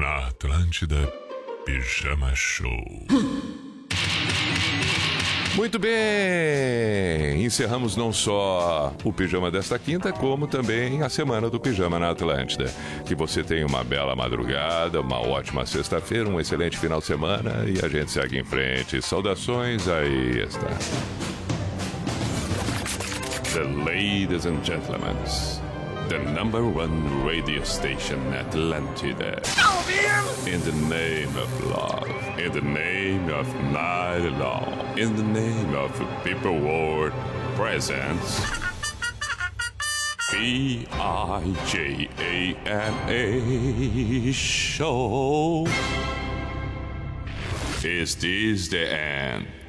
Na Atlântida, Pijama Show. Muito bem, encerramos não só o Pijama desta quinta, como também a semana do Pijama na Atlântida. Que você tenha uma bela madrugada, uma ótima sexta-feira, um excelente final de semana e a gente segue em frente. Saudações, aí está. The ladies and gentlemen, the number one radio station, Atlântida. In the name of love, in the name of night long, in the name of people world presents Pijama Show. Is this the end?